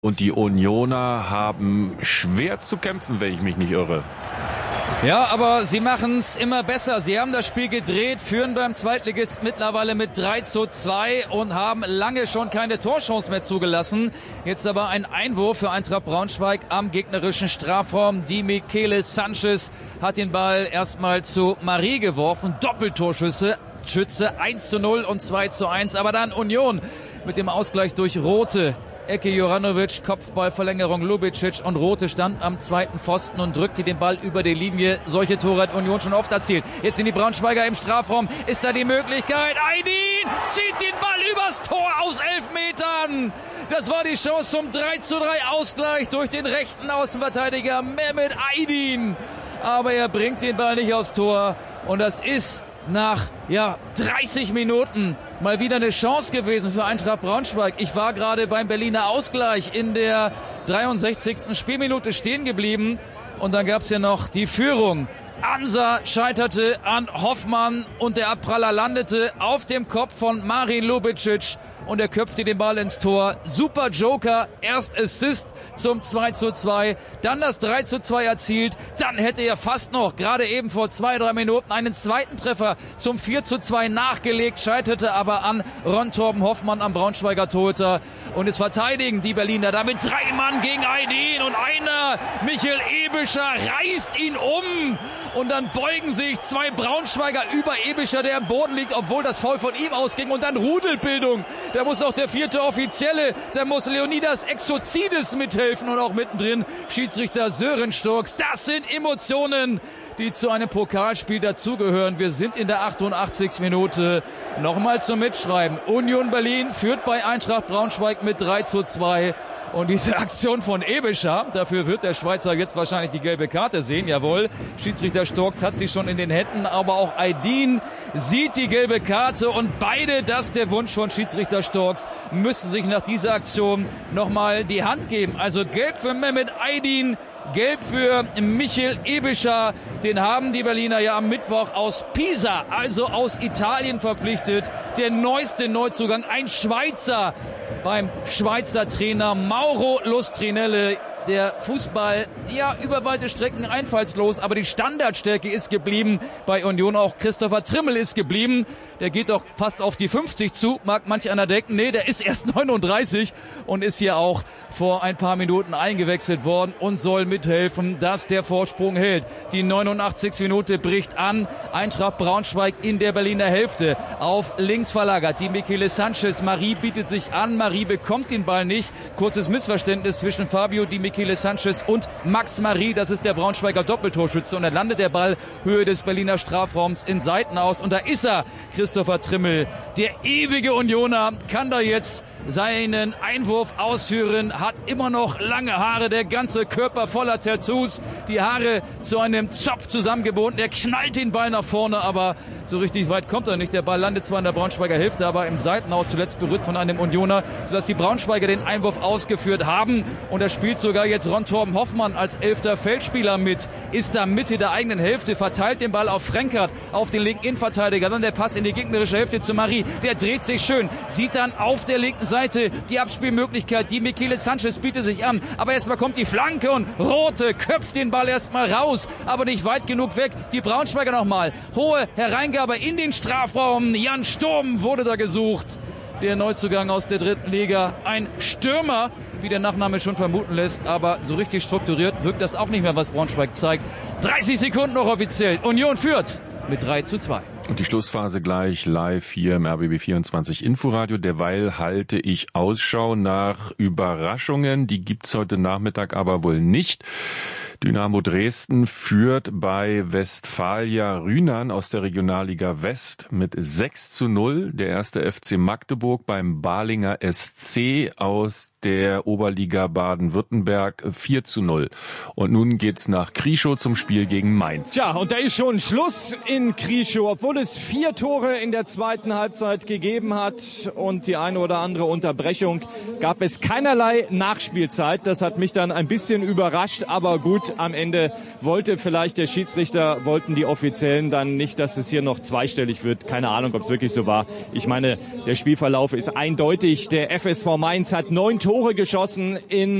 Und die Unioner haben schwer zu kämpfen, wenn ich mich nicht irre. Ja, aber sie machen es immer besser. Sie haben das Spiel gedreht, führen beim Zweitligist mittlerweile mit 3:2 und haben lange schon keine Torchance mehr zugelassen. Jetzt aber ein Einwurf für Eintracht Braunschweig am gegnerischen Strafraum. Die Michele Sanchez hat den Ball erstmal zu Marie geworfen. Doppeltorschüsse, Schütze 1:0 und 2:1. Aber dann Union mit dem Ausgleich durch Rote. Ecke Juranovic, Kopfballverlängerung Lubicic und Rote stand am zweiten Pfosten und drückte den Ball über die Linie. Solche Tore hat Union schon oft erzielt. Jetzt sind die Braunschweiger im Strafraum. Ist da die Möglichkeit? Aydin zieht den Ball übers Tor aus 11 Metern. Das war die Chance zum 3:3 Ausgleich durch den rechten Außenverteidiger Mehmet Aydin. Aber er bringt den Ball nicht aufs Tor. Und das ist nach 30 Minuten mal wieder eine Chance gewesen für Eintracht Braunschweig. Ich war gerade beim Berliner Ausgleich in der 63. Spielminute stehen geblieben. Und dann gab es ja noch die Führung. Ansa scheiterte an Hoffmann und der Abpraller landete auf dem Kopf von Marin Lubicic. Und er köpfte den Ball ins Tor. Super Joker, erst Assist zum 2:2, dann das 3:2 erzielt. Dann hätte er fast noch, gerade eben vor 2-3 Minuten, einen zweiten Treffer zum 4:2 nachgelegt, scheiterte aber an Ron Torben Hoffmann am Braunschweiger Torhüter. Und es verteidigen die Berliner damit 3 Mann gegen Aydin und einer, Michael Ebischer, reißt ihn um. Und dann beugen sich 2 Braunschweiger über Ebischer, der am Boden liegt, obwohl das Foul von ihm ausging. Und dann Rudelbildung. Da muss auch der 4. Offizielle, da muss Leonidas Exozides mithelfen und auch mittendrin Schiedsrichter Sören Sturks. Das sind Emotionen, die zu einem Pokalspiel dazugehören. Wir sind in der 88. Minute. Nochmal zum Mitschreiben. Union Berlin führt bei Eintracht Braunschweig mit 3:2. Und diese Aktion von Ebischer, dafür wird der Schweizer jetzt wahrscheinlich die gelbe Karte sehen, jawohl. Schiedsrichter Storks hat sie schon in den Händen, aber auch Aydin sieht die gelbe Karte und beide, das ist der Wunsch von Schiedsrichter Storks, müssen sich nach dieser Aktion nochmal die Hand geben. Also gelb für Mehmet Aydin, gelb für Michael Ebischer. Den haben die Berliner ja am Mittwoch aus Pisa, also aus Italien verpflichtet. Der neueste Neuzugang, ein Schweizer beim Schweizer Trainer Mauro Lustrinelle. Der Fußball, über weite Strecken einfallslos, aber die Standardstärke ist geblieben bei Union. Auch Christopher Trimmel ist geblieben. Der geht doch fast auf die 50 zu. Mag manch einer denken, nee, der ist erst 39 und ist hier auch vor ein paar Minuten eingewechselt worden und soll mithelfen, dass der Vorsprung hält. Die 89. Minute bricht an. Eintracht Braunschweig in der Berliner Hälfte. Auf links verlagert die Michele Sanchez. Marie bietet sich an. Marie bekommt den Ball nicht. Kurzes Missverständnis zwischen Fabio Di Michele Sanchez und Max Marie, das ist der Braunschweiger Doppeltorschütze. Und dann landet der Ball Höhe des Berliner Strafraums in Seitenaus. Und da ist er, Christopher Trimmel. Der ewige Unioner kann da jetzt seinen Einwurf ausführen, hat immer noch lange Haare, der ganze Körper voller Tattoos, die Haare zu einem Zopf zusammengebunden. Er knallt den Ball nach vorne, aber so richtig weit kommt er nicht. Der Ball landet zwar in der Braunschweiger Hälfte, aber im Seitenaus, zuletzt berührt von einem Unioner, sodass die Braunschweiger den Einwurf ausgeführt haben. Und er spielt sogar jetzt Ron Torben Hoffmann als 11. Feldspieler mit, ist da Mitte der eigenen Hälfte, verteilt den Ball auf Frenkert, auf den linken Innenverteidiger, dann der Pass in die gegnerische Hälfte zu Marie, der dreht sich schön, sieht dann auf der linken Seite die Abspielmöglichkeit, die Michele Sanchez bietet sich an, aber erstmal kommt die Flanke und Rote köpft den Ball erstmal raus, aber nicht weit genug weg, die Braunschweiger nochmal, hohe Hereingabe in den Strafraum, Jan Sturm wurde da gesucht, der Neuzugang aus der 3. Liga, ein Stürmer, wie der Nachname schon vermuten lässt, aber so richtig strukturiert wirkt das auch nicht mehr, was Braunschweig zeigt. 30 Sekunden noch offiziell, Union führt mit 3:2. Und die Schlussphase gleich live hier im RBB 24 Inforadio. Derweil halte ich Ausschau nach Überraschungen. Die gibt's heute Nachmittag aber wohl nicht. Dynamo Dresden führt bei Westfalia Rhynern aus der Regionalliga West mit 6:0. Der erste FC Magdeburg beim Balinger SC aus der Oberliga Baden-Württemberg 4:0. Und nun geht's nach Krieschow zum Spiel gegen Mainz. Tja, und da ist schon Schluss in Krieschow, obwohl es 4 Tore in der zweiten Halbzeit gegeben hat und die eine oder andere Unterbrechung, gab es keinerlei Nachspielzeit. Das hat mich dann ein bisschen überrascht, aber gut, am Ende wollten die Offiziellen dann nicht, dass es hier noch zweistellig wird. Keine Ahnung, ob es wirklich so war. Ich meine, der Spielverlauf ist eindeutig. Der FSV Mainz hat 9 Tore Tore geschossen in